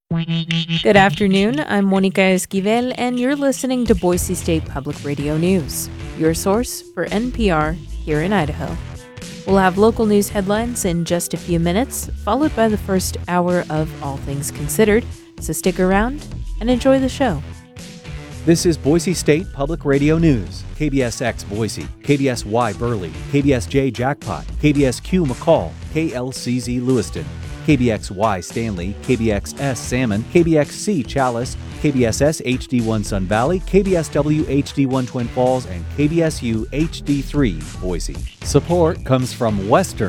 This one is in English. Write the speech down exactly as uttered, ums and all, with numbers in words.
Good afternoon. I'm Monica Esquivel, and you're listening to Boise State Public Radio News, your source for N P R here in Idaho. We'll have local news headlines in just a few minutes, followed by the first hour of All Things Considered, so stick around and enjoy the show. This is Boise State Public Radio News. K B S X Boise, K B S Y Burley, K B S J Jackpot, K B S Q McCall, K L C Z Lewiston, K B X Y Stanley, K B X S Salmon, K B X C Chalice, K B S S H D one Sun Valley, K B S W H D one Twin Falls, and K B S U H D three Boise. Support comes from Western